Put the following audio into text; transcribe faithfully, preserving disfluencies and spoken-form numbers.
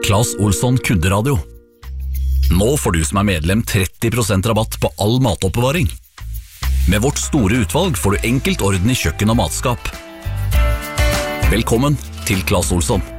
Claes Olsson kunderadio. Nå får du som er medlem tretti prosent rabatt på all matoppbevaring. Med vårt store utvalg får du enkelt orden i kjøkken og matskap. Velkommen til Claes Olsson.